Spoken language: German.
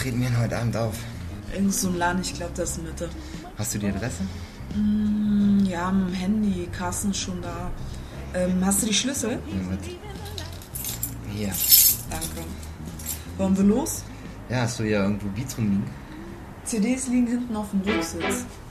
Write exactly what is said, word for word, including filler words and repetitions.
treten wir denn heute Abend auf? Irgend so ein Laden, ich glaube, das ist Mitte. Hast du die Adresse? Mm, ja, am Handy, Carsten ist schon da. Ähm, hast du die Schlüssel? Ja, gut. Hier. Danke. Wollen wir los? Ja, hast du ja irgendwo Beats rumliegen? C Ds liegen hinten auf dem Rücksitz.